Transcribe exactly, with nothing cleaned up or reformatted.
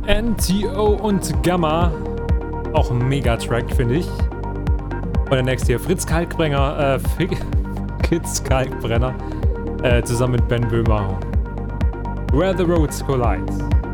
N T O und Gamma. Auch ein Mega-Track, finde ich. Und der nächste hier, Fritz Kalkbrenner, äh, Fritz Kalkbrenner, äh, zusammen mit Ben Böhmer. Where the Roads Collide.